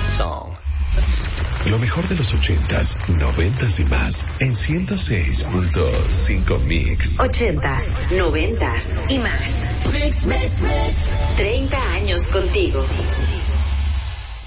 Song. Lo mejor de los 80s, 90s y más en 106.5 Mix. 80s, 90s y más. 30 años contigo.